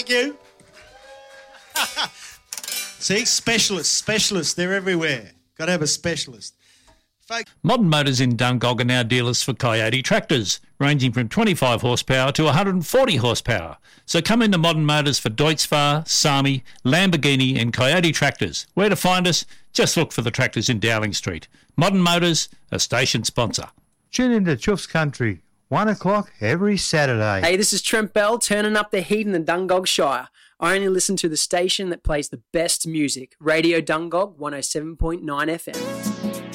Thank you. See, specialists, they're everywhere. Got to have a specialist. Modern Motors in Dungog are now dealers for Coyote tractors, ranging from 25 horsepower to 140 horsepower. So come into Modern Motors for Deutz-Fahr, Sami, Lamborghini and Coyote tractors. Where to find us? Just look for the tractors in Dowling Street. Modern Motors, a station sponsor. Tune into Chuff's Country, 1 o'clock every Saturday. Hey, this is Trent Bell, turning up the heat in the Dungog Shire. I only listen to the station that plays the best music, Radio Dungog 107.9 FM.